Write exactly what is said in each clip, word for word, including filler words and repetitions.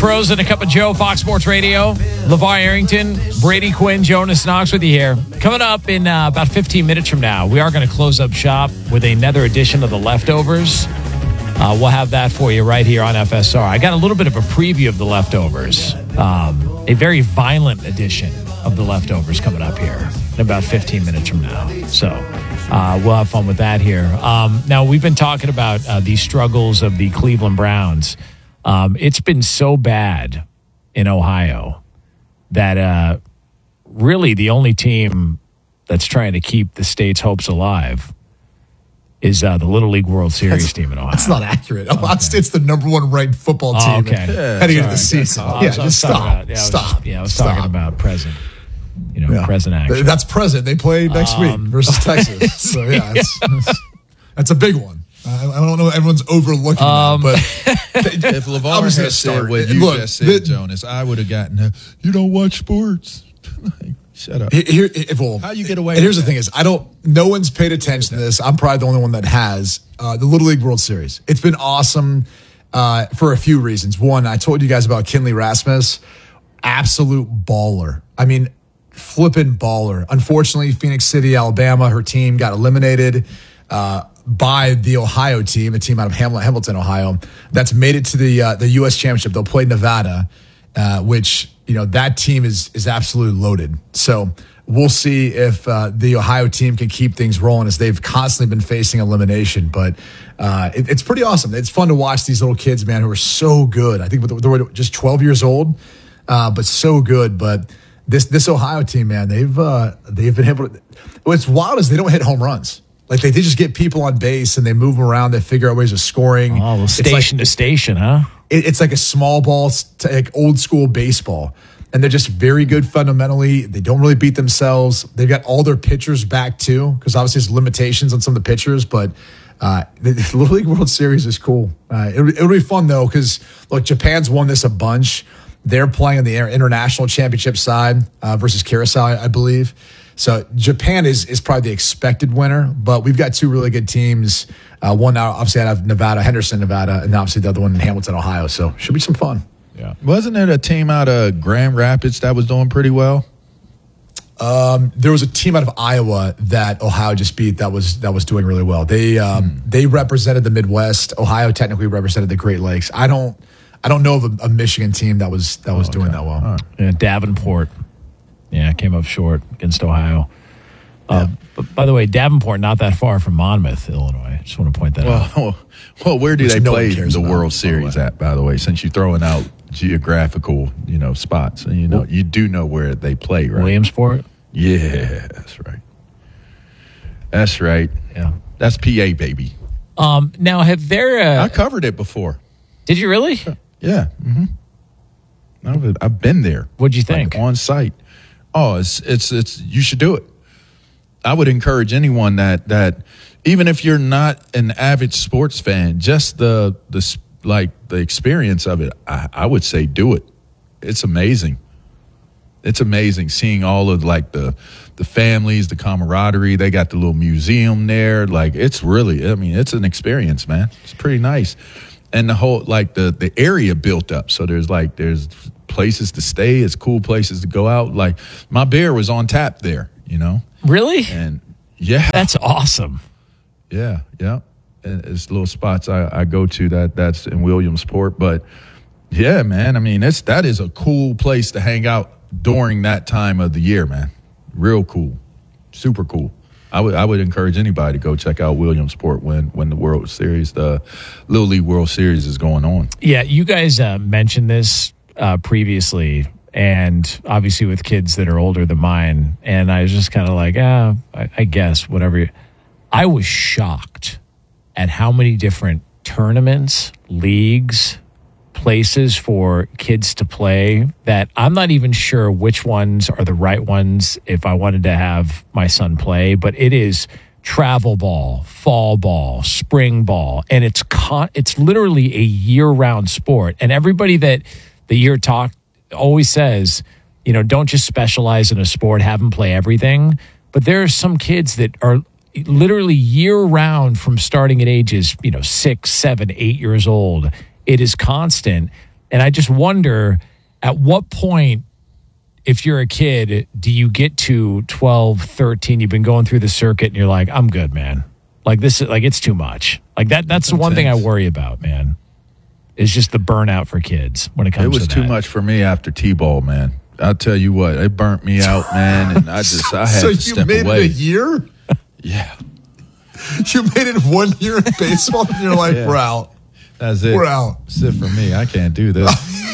Pros and a Cup of Joe, Fox Sports Radio. LeVar Arrington, Brady Quinn, Jonas Knox with you here. Coming up in uh, about fifteen minutes from now, we are going to close up shop with another edition of The Leftovers. Uh, we'll have that for you right here on F S R. I got a little bit of a preview of The Leftovers. Um, a very violent edition of The Leftovers coming up here in about fifteen minutes from now. So uh, we'll have fun with that here. Um, now, we've been talking about uh, the struggles of the Cleveland Browns. Um, it's been so bad in Ohio that uh, really the only team that's trying to keep the state's hopes alive is uh, the Little League World Series that's, team in Ohio. That's not accurate. Okay. Ohio State's the number one ranked football team. Oh, okay. Yeah, heading into the season. Oh, yeah, was, just stop. About, yeah, stop. Just, yeah, I was stop. talking about present. You know, yeah. present action. That's present. They play next um, week versus Texas. So, yeah, that's, that's, that's a big one. I, I don't know. Everyone's overlooking um, that, but if LeVar had said start. what you Look, just said, the, Jonas, I would have gotten a, you don't watch sports. Like, shut up. Here, well, How you get away? Here's with the that? thing: is I don't. No one's paid attention to this. I'm probably the only one that has uh, the Little League World Series. It's been awesome uh, for a few reasons. One, I told you guys about Kinley Rasmus, absolute baller. I mean, flippin' baller. Unfortunately, Phoenix City, Alabama, her team got eliminated uh, by the Ohio team, a team out of Hamilton, Hamilton, Ohio, that's made it to the uh, the U S Championship. They'll play Nevada, uh, which, you know, that team is is absolutely loaded. So we'll see if uh, the Ohio team can keep things rolling, as they've constantly been facing elimination. But uh, it, it's pretty awesome. It's fun to watch these little kids, man, who are so good. I think they were just twelve years old, uh, but so good. But this this Ohio team, man, they've uh, they've been able to. What's wild is they don't hit home runs. Like, they, they just get people on base and they move them around. They figure out ways of scoring. Oh, well, station like, to station, huh? It, it's like a small ball, like old school baseball. And they're just very good fundamentally. They don't really beat themselves. They've got all their pitchers back, too, because obviously there's limitations on some of the pitchers. But uh, the, the Little League World Series is cool. Uh, it, it'll be fun, though, because, look, Japan's won this a bunch. They're playing on the international championship side uh, versus Curacao, I, I believe. So Japan is is probably the expected winner, but we've got two really good teams. Uh, one now, obviously, out of Nevada, Henderson, Nevada, and obviously the other one in Hamilton, Ohio. So should be some fun. Yeah, wasn't there a team out of Grand Rapids that was doing pretty well? Um, there was a team out of Iowa that Ohio just beat that was that was doing really well. They um, hmm. they represented the Midwest. Ohio technically represented the Great Lakes. I don't I don't know of a, a Michigan team that was that was oh, doing okay. that well. Right. Yeah, Davenport. Yeah, came up short against Ohio. Uh, yeah. But by the way, Davenport not that far from Monmouth, Illinois. Just want to point that well, out. Well, well, where do Which they no play the about, World Series at? By the way, since you're throwing out geographical, you know, spots, and you know, well, you do know where they play, right? Williamsport. Yeah, that's right. That's right. Yeah, that's P A, baby. Um, now, have there? Uh, I covered it before. Did you really? Yeah. Mm-hmm. I've, I've been there. What'd you think? Like, on site. Oh, it's it's it's. You should do it. I would encourage anyone that that even if you're not an avid sports fan, just the the like the experience of it, I, I would say do it. It's amazing. It's amazing seeing all of like the the families, the camaraderie. They got the little museum there. Like, it's really, I mean, it's an experience, man. It's pretty nice, and the whole like the the area built up. So there's like there's. places to stay, it's cool places to go out. Like, my beer was on tap there, you know. Really? And yeah, that's awesome. Yeah, yeah. And it's little spots I, I go to that that's in Williamsport, but yeah, man. I mean, it's that is a cool place to hang out during that time of the year, man. Real cool, super cool. I would I would encourage anybody to go check out Williamsport when when the World Series, the Little League World Series, is going on. Yeah, you guys uh, mentioned this. Uh, previously, and obviously with kids that are older than mine, and I was just kind of like, ah, I, I guess whatever. I was shocked at how many different tournaments, leagues, places for kids to play that I'm not even sure which ones are the right ones if I wanted to have my son play, but it is travel ball, fall ball, spring ball, and it's con- it's literally a year-round sport, and everybody that the year talk always says, you know, don't just specialize in a sport, have them play everything. But there are some kids that are literally year round from starting at ages, you know, six, seven, eight years old. It is constant. And I just wonder, at what point, if you're a kid, do you get to twelve, thirteen, you've been going through the circuit and you're like, I'm good, man. Like this is like, it's too much. Like that, that's the one thing I worry about, man. It's just the burnout for kids when it comes to that. It was too much for me after T-ball, man. I'll tell you what, it burnt me out, man. And I just, I had so to step away. So you made it a year? Yeah. You made it one year in baseball and you're like, yeah. We're out. That's it. We're out. That's it for me. I can't do this.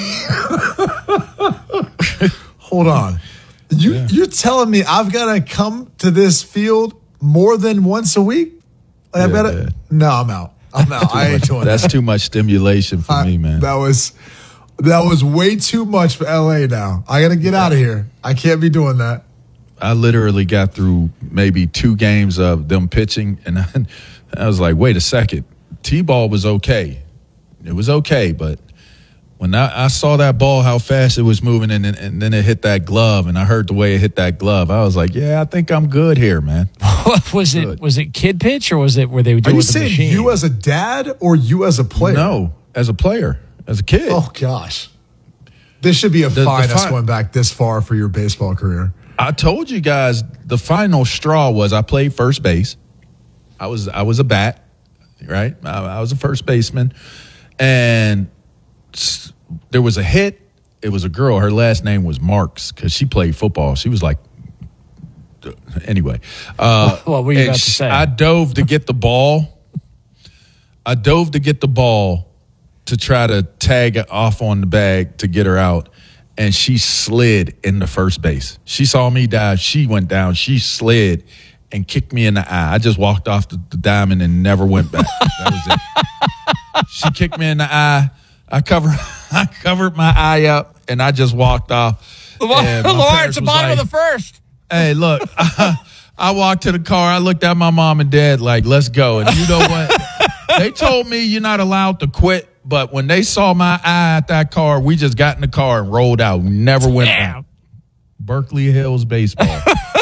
Hold on. You, yeah. You're telling me I've got to come to this field more than once a week? Like, yeah, I gotta, no, I'm out. I'm out. I ain't doing That's that. too much stimulation for I, me, man. That was that was way too much for L A now. I got to get yeah. out of here. I can't be doing that. I literally got through maybe two games of them pitching, and I, I was like, wait a second. T-ball was okay. It was okay, but when I, I saw that ball, how fast it was moving, and, and then it hit that glove, and I heard the way it hit that glove, I was like, yeah, I think I'm good here, man. was it Was it kid pitch, or was it where they would do Are it you with the saying machine? You as a dad or you as a player? No, as a player, as a kid. Oh, gosh. This should be a the, fine the us fi- going back this far for your baseball career. I told you guys the final straw was I played first base. I was I was a bat, right? I, I was a first baseman, and there was a hit. It was a girl. Her last name was Marks because she played football. She was like, anyway. Uh, what were you about to say? I dove to get the ball. I dove to get the ball to try to tag it off on the bag to get her out. And she slid in the first base. She saw me dive. She went down. She slid and kicked me in the eye. I just walked off the, the diamond and never went back. That was it. She kicked me in the eye. I covered I covered my eye up, and I just walked off. Lamar, it's the bottom like, of the first. Hey, look, I, I walked to the car. I looked at my mom and dad like, let's go. And you know what? They told me you're not allowed to quit. But when they saw my eye at that car, we just got in the car and rolled out. We never went Damn. back. Berkeley Hills baseball.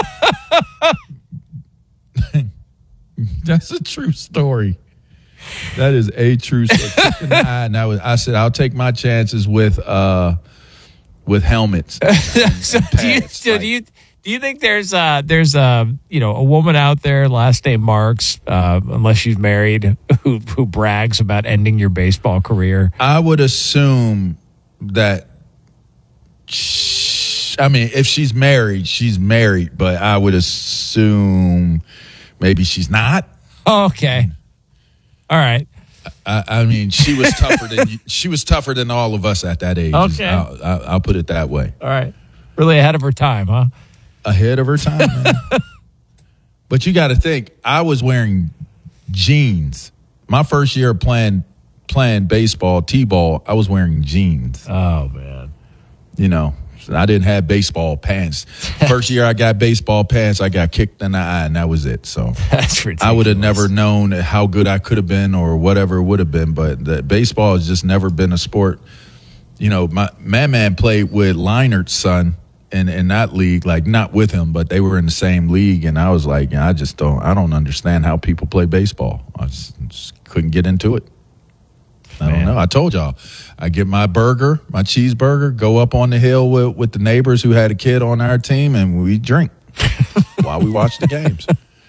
That's a true story. That is a true story. And I, was, I said, I'll take my chances with uh, with helmets. And, so and do, you, so like, do you do you think there's uh there's uh you know a woman out there, last name Marks, uh, unless she's married, who who brags about ending your baseball career? I would assume that. She, I mean, if she's married, she's married, but I would assume maybe she's not. Oh, okay. All right. I, I mean, she was tougher than she was tougher than all of us at that age. Okay, I'll, I'll, I'll put it that way. All right, really ahead of her time, huh? Ahead of her time, man. But you got to think, I was wearing jeans. My first year of playing playing baseball, T-ball, I was wearing jeans. Oh man, you know. I didn't have baseball pants. First year I got baseball pants, I got kicked in the eye, and that was it. So that's ridiculous. I would have never known how good I could have been or whatever it would have been. But the baseball has just never been a sport. You know, my Madman played with Leinert's son in, in that league, like not with him, but they were in the same league. And I was like, I just don't, I don't understand how people play baseball. I just, just couldn't get into it. I don't Man. know. I told y'all, I get my burger, my cheeseburger, go up on the hill with, with the neighbors who had a kid on our team, and we drink while we watch the games.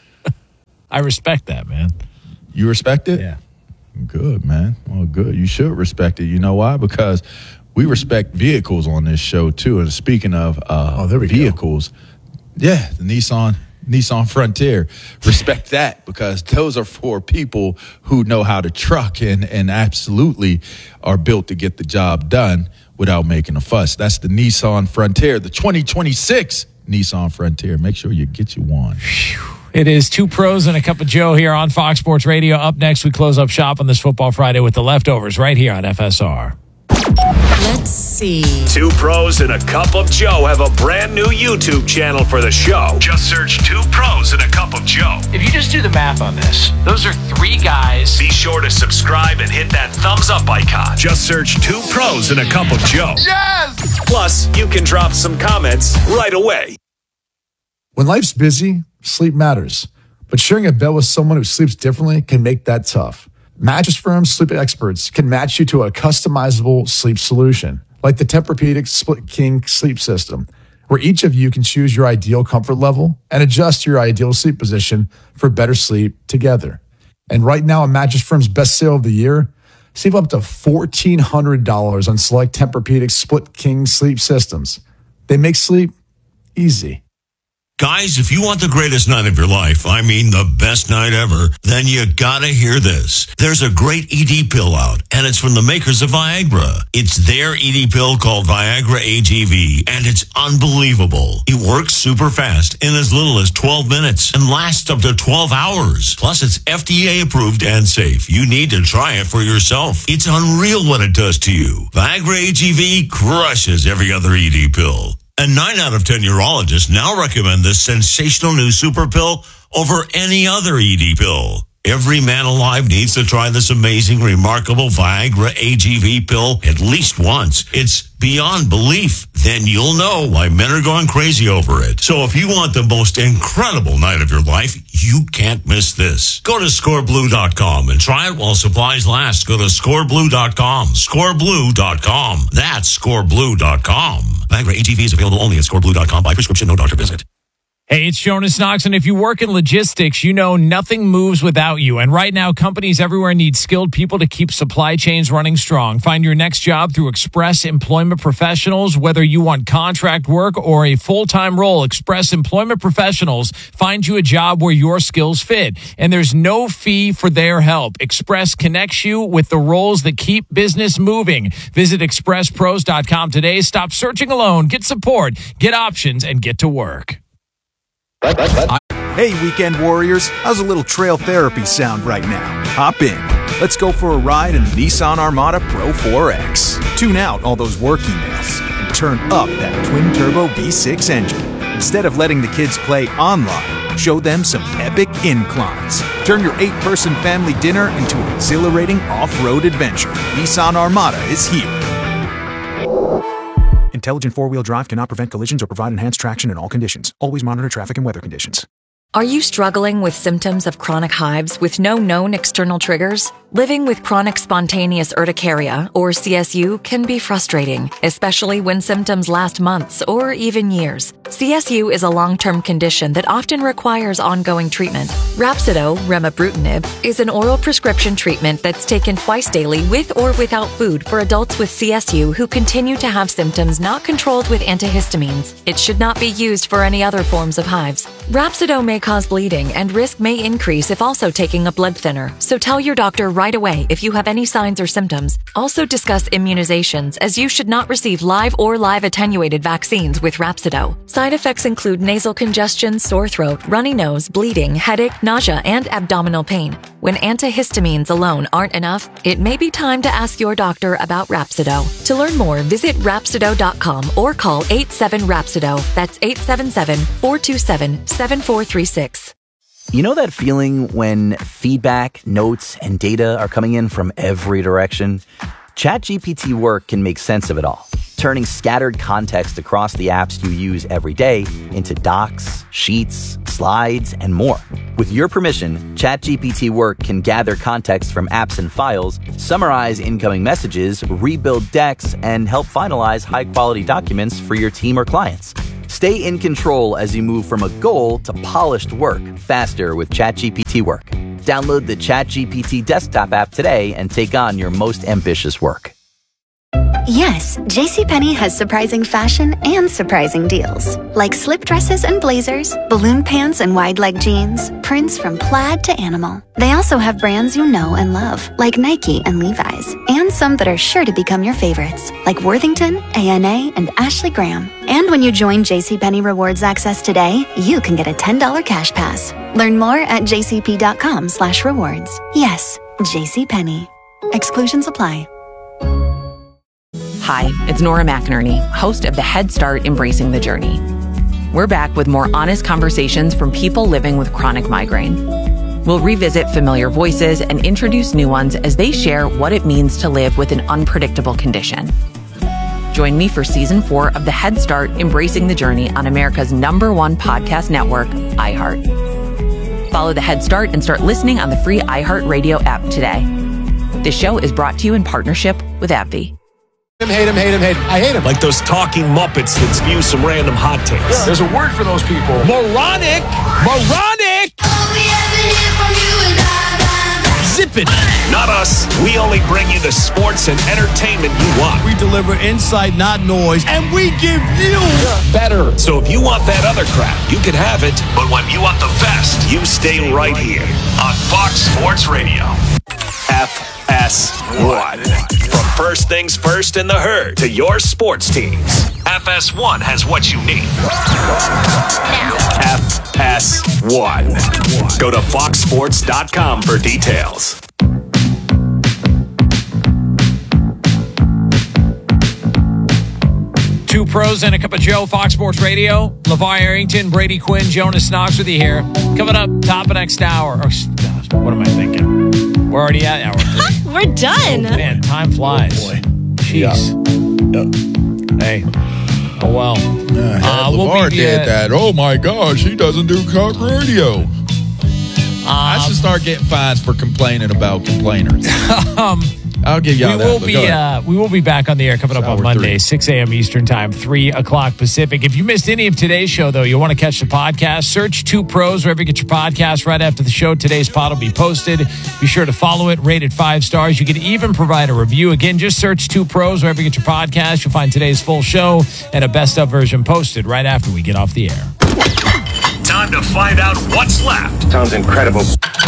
I respect that, man. You respect it? Yeah. Good, man. Well, good. You should respect it. You know why? Because we respect vehicles on this show, too. And speaking of uh, oh, there we vehicles, go. yeah, the Nissan Nissan Frontier. Respect that, because those are for people who know how to truck and, and absolutely are built to get the job done without making a fuss. That's the Nissan Frontier, the twenty twenty-six Nissan Frontier. Make sure you get you one. It is Two Pros and a Cup of Joe here on Fox Sports Radio. Up next, we close up shop on this Football Friday with the Leftovers right here on F S R. Let's see. Two Pros and a Cup of Joe have a brand new YouTube channel for the show. Just search Two Pros and a Cup of Joe. If you just do the math on this, those are three guys. Be sure to subscribe and hit that thumbs up icon. Just search Two Pros and a Cup of Joe. Yes! Plus, you can drop some comments right away. When life's busy, sleep matters. But sharing a bed with someone who sleeps differently can make that tough. Mattress Firm's sleep experts can match you to a customizable sleep solution, like the Tempur-Pedic Split King sleep system, where each of you can choose your ideal comfort level and adjust your ideal sleep position for better sleep together. And right now, on Mattress Firm's best sale of the year, save up to fourteen hundred dollars on select Tempur-Pedic Split King sleep systems. They make sleep easy. Guys, if you want the greatest night of your life, I mean the best night ever, then you gotta hear this. There's a great E D pill out, and it's from the makers of Viagra. It's their E D pill called Viagra A G V, and it's unbelievable. It works super fast in as little as twelve minutes and lasts up to twelve hours. Plus, it's F D A approved and safe. You need to try it for yourself. It's unreal what it does to you. Viagra A G V crushes every other E D pill. And nine out of ten urologists now recommend this sensational new super pill over any other E D pill. Every man alive needs to try this amazing, remarkable Viagra A G V pill at least once. It's beyond belief. Then you'll know why men are going crazy over it. So if you want the most incredible night of your life, you can't miss this. Go to score blue dot com and try it while supplies last. Go to score blue dot com. score blue dot com. That's score blue dot com. Viagra A G V is available only at score blue dot com by prescription, no doctor visit. Hey, it's Jonas Knox, and if you work in logistics, you know nothing moves without you. And right now, companies everywhere need skilled people to keep supply chains running strong. Find your next job through Express Employment Professionals. Whether you want contract work or a full-time role, Express Employment Professionals find you a job where your skills fit. And there's no fee for their help. Express connects you with the roles that keep business moving. Visit express pros dot com today. Stop searching alone. Get support, get options, and get to work. Hey, weekend warriors, how's a little trail therapy sound right now? Hop in. Let's go for a ride in the Nissan Armada Pro four X. Tune out all those work emails and turn up that twin-turbo V six engine. Instead of letting the kids play online, show them some epic inclines. Turn your eight-person family dinner into an exhilarating off-road adventure. Nissan Armada is here. Intelligent four-wheel drive cannot prevent collisions or provide enhanced traction in all conditions. Always monitor traffic and weather conditions. Are you struggling with symptoms of chronic hives with no known external triggers? Living with chronic spontaneous urticaria, or C S U, can be frustrating, especially when symptoms last months or even years. C S U is a long-term condition that often requires ongoing treatment. Rhapsido, remibrutinib, is an oral prescription treatment that's taken twice daily with or without food for adults with C S U who continue to have symptoms not controlled with antihistamines. It should not be used for any other forms of hives. Rhapsido may cause bleeding, and risk may increase if also taking a blood thinner, so tell your doctor right away if you have any signs or symptoms. Also discuss immunizations, as you should not receive live or live attenuated vaccines with Rhapsido. Side effects include nasal congestion, sore throat, runny nose, bleeding, headache, nausea, and abdominal pain. When antihistamines alone aren't enough, it may be time to ask your doctor about Rhapsido. To learn more, visit rhapsido dot com or call eight seven Rhapsido. That's eight seven seven, four two seven, seven four three six. You know that feeling when feedback, notes, and data are coming in from every direction? ChatGPT Work can make sense of it all, turning scattered context across the apps you use every day into docs, sheets, slides, and more. With your permission, ChatGPT Work can gather context from apps and files, summarize incoming messages, rebuild decks, and help finalize high-quality documents for your team or clients. Stay in control as you move from a goal to polished work faster with ChatGPT Work. Download the ChatGPT desktop app today and take on your most ambitious work. Yes, JCPenney has surprising fashion and surprising deals. Like slip dresses and blazers, balloon pants and wide leg jeans, prints from plaid to animal. They also have brands you know and love, like Nike and Levi's, and some that are sure to become your favorites, like Worthington, A N A, and Ashley Graham. And when you join JCPenney Rewards Access today, you can get a ten dollars cash pass. Learn more at jcp.com slash rewards. Yes, JCPenney. Exclusions apply. Hi, it's Nora McInerney, host of the Head Start Embracing the Journey. We're back with more honest conversations from people living with chronic migraine. We'll revisit familiar voices and introduce new ones as they share what it means to live with an unpredictable condition. Join me for season four of the Head Start Embracing the Journey on America's number one podcast network, iHeart. Follow the Head Start and start listening on the free iHeartRadio app today. This show is brought to you in partnership with AbbVie. Hate him, hate him, hate him. I hate him. Like those talking Muppets that spew some random hot takes. Yeah. There's a word for those people. Moronic! Moronic! Zip it! Not us. We only bring you the sports and entertainment you want. We deliver insight, not noise, and we give you better. So if you want that other crap, you can have it. But when you want the best, you stay right here on Fox Sports Radio. F S one. From First Things First in the Herd to your sports teams, F S one has what you need. F S one. Go to fox sports dot com for details. Two pros and a cup of Joe, Fox Sports Radio. LeVar Arrington, Brady Quinn, Jonas Knox with you here. Coming up, top of next hour. Oh, gosh, what am I thinking? We're already at hour three. We're done. Oh, man, time flies. Oh, boy. Jeez. Yeah. Hey. Oh, well. Uh, Uh, we'll LeVar be, did uh, that. Oh, my gosh. He doesn't do cock radio. I should start getting fines for complaining about complainers. um, I'll give y'all we that. will but be go ahead. uh, we will be back on the air coming up on hour Monday, three. six a.m. Eastern time, three o'clock Pacific. If you missed any of today's show, though, you want to catch the podcast, search Two Pros wherever you get your podcast. Right after the show, today's pod will be posted. Be sure to follow it, rate it five stars. You can even provide a review. Again, just search Two Pros wherever you get your podcast. You'll find today's full show and a best of version posted right after we get off the air. Time to find out what's left. Sounds incredible.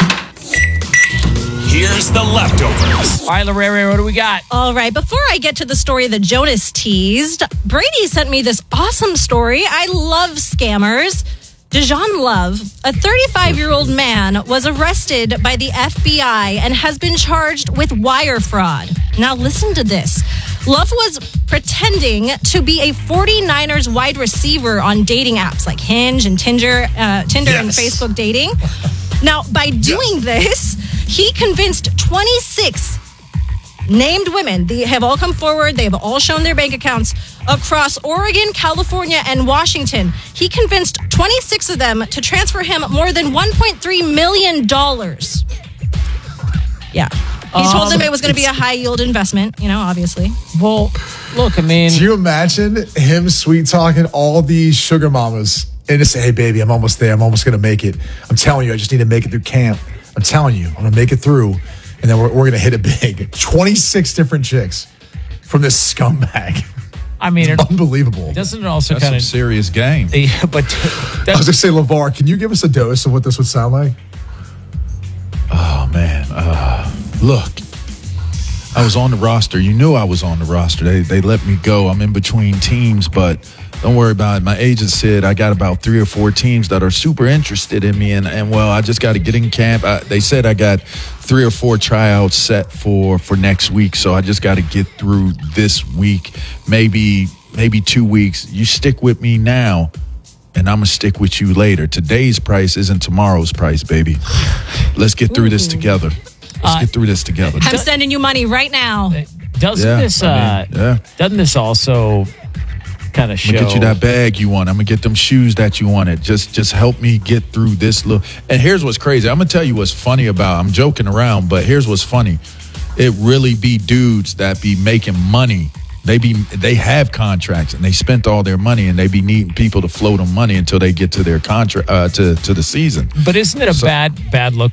Here's the leftovers. All right, Lorraine, what do we got? All right, before I get to the story that Jonas teased, Brady sent me this awesome story. I love scammers. Dejan Love, a thirty-five-year-old man, was arrested by the F B I and has been charged with wire fraud. Now listen to this. Love was pretending to be a 49ers wide receiver on dating apps like Hinge and Tinder, uh, Tinder Yes. and Facebook dating. Now, by doing this, he convinced twenty-six named women. They have all come forward. They have all shown their bank accounts across Oregon, California, and Washington. He convinced twenty-six of them to transfer him more than one point three million dollars. Yeah. He told them it was going to be a high-yield investment, you know, obviously. Well, look, I mean... Do you imagine him sweet-talking all these sugar mamas and just say, hey, baby, I'm almost there. I'm almost going to make it. I'm telling you, I just need to make it through camp. I'm telling you, I'm going to make it through, and then we're, we're going to hit it big. twenty-six different chicks from this scumbag. I mean, it's unbelievable. Doesn't it also That's kind of... some serious game. Yeah, but I was going to say, LeVar, can you give us a dose of what this would sound like? Oh, man. Uh, look, I was on the roster. You knew I was on the roster. They they let me go. I'm in between teams, but don't worry about it. My agent said I got about three or four teams that are super interested in me, and, and well, I just got to get in camp. I, they said I got three or four tryouts set for, for next week, so I just got to get through this week, maybe maybe two weeks. You stick with me now, and I'm going to stick with you later. Today's price isn't tomorrow's price, baby. Let's get through this together. Let's Uh, get through this together. I'm sending you money right now. Doesn't Yeah, this I mean, uh, yeah. doesn't this also kind of I'm show? gonna get you that bag you want. I'm gonna get them shoes that you wanted. Just just help me get through this little. And here's what's crazy. I'm gonna tell you what's funny about. I'm joking around, but here's what's funny. It really be dudes that be making money. They be they have contracts and they spent all their money and they be needing people to float them money until they get to their contract uh, to to the season. But isn't it a So- bad bad look